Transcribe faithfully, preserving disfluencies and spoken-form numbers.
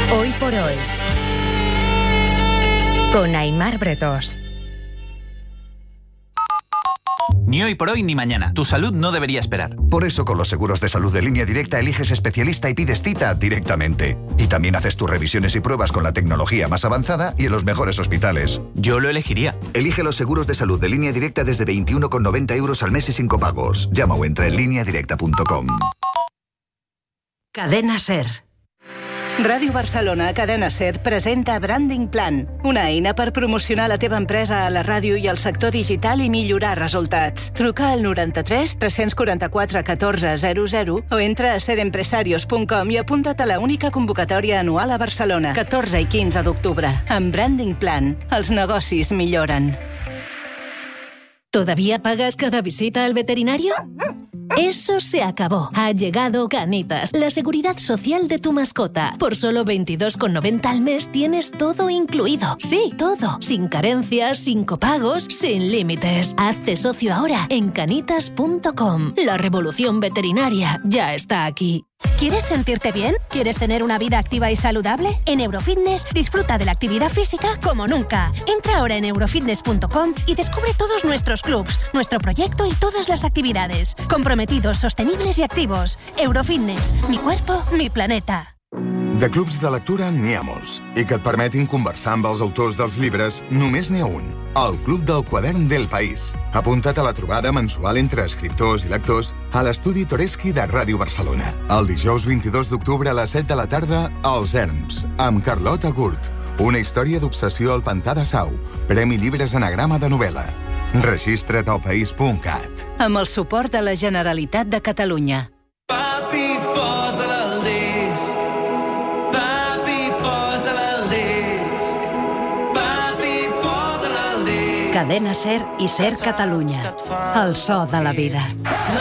Hoy por hoy, con Aimar Bretós. Ni hoy por hoy ni mañana. Tu salud no debería esperar. Por eso con los seguros de salud de Línea Directa eliges especialista y pides cita directamente. Y también haces tus revisiones y pruebas con la tecnología más avanzada y en los mejores hospitales. Yo lo elegiría. Elige los seguros de salud de Línea Directa desde veintiuno con noventa euros al mes y sin copagos. Llama o entra en línea directa punto com. Cadena SER. Ràdio Barcelona, Cadena SER, presenta Branding Plan, una eina per promocionar la teva empresa a la ràdio i al sector digital i millorar resultats. Truca al noranta-tres tres quaranta-quatre catorze zero zero o entra a ser empresarios punt com i apunta't a la única convocatòria anual a Barcelona, catorze i quinze d'octubre. Amb Branding Plan, els negocis milloren. ¿Todavía pagas cada visita al veterinario? Eso se acabó. Ha llegado Canitas, la seguridad social de tu mascota. Por solo veintidós con noventa al mes tienes todo incluido. Sí, todo. Sin carencias, sin copagos, sin límites. Hazte socio ahora en canitas punto com. La revolución veterinaria ya está aquí. ¿Quieres sentirte bien? ¿Quieres tener una vida activa y saludable? En Eurofitness disfruta de la actividad física como nunca. Entra ahora en eurofitness punto com y descubre todos nuestros clubs, nuestro proyecto y todas las actividades. Comprometidos, sostenibles y activos. Eurofitness. Mi cuerpo, mi planeta. De clubs de lectura n'hi ha molts, i que et permetin conversar amb els autors dels llibres només n'hi ha un, el Club del Quadern del País. Apunta't a la trobada mensual entre escriptors i lectors a l'estudi Toreschi de Ràdio Barcelona. El dijous vint-i-dos d'octubre a les set de la tarda, Els Erms, amb Carlota Gurt. Una història d'obsessió al Pantà de Sau. Premi Llibres Anagrama de novel·la. Registra't al país punt cat. Amb el suport de la Generalitat de Catalunya. Papi, posa el disc. Papi, posa el disc. Papi, posa el disc. Cadena SER i SER Catalunya. El so de la vida.